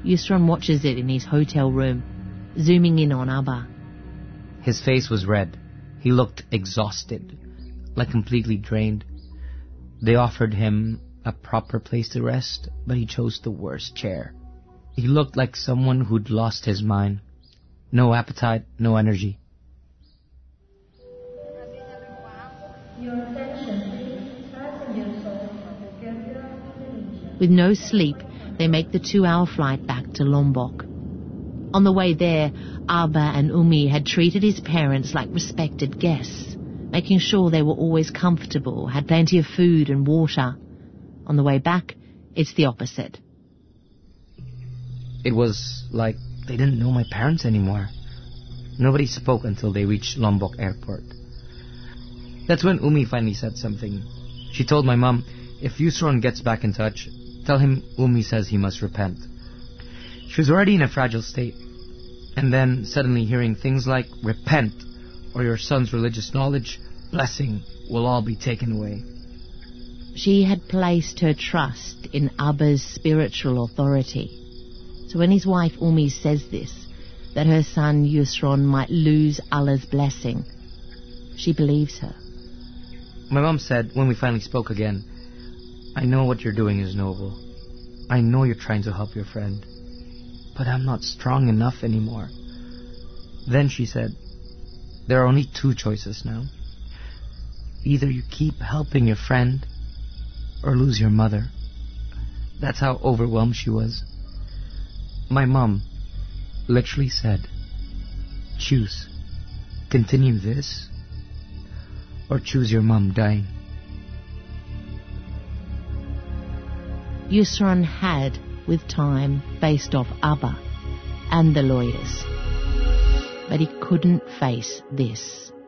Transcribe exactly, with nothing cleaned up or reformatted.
Yusron watches it in his hotel room, zooming in on Abba. His face was red. He looked exhausted, like completely drained. They offered him a proper place to rest, but he chose the worst chair. He looked like someone who'd lost his mind. No appetite, no energy. With no sleep, they make the two-hour flight back to Lombok. On the way there, Abba and Umi had treated his parents like respected guests, making sure they were always comfortable, had plenty of food and water. On the way back, it's the opposite. It was like they didn't know my parents anymore. Nobody spoke until they reached Lombok airport. That's when Umi finally said something. She told my mom, if Yusron gets back in touch, tell him Umi says he must repent. She was already in a fragile state. And then suddenly hearing things like, repent, or your son's religious knowledge, blessing, will all be taken away. She had placed her trust in Abba's spiritual authority. So when his wife Umi says this, that her son Yusron might lose Allah's blessing, she believes her. My mom said, when we finally spoke again, I know what you're doing is noble. I know you're trying to help your friend. But I'm not strong enough anymore. Then she said, there are only two choices now. Either you keep helping your friend, or lose your mother. That's how overwhelmed she was. My mom literally said, choose. Continue this, or choose your mom dying. Yusron had, with time, faced off Abba and the lawyers. But he couldn't face this.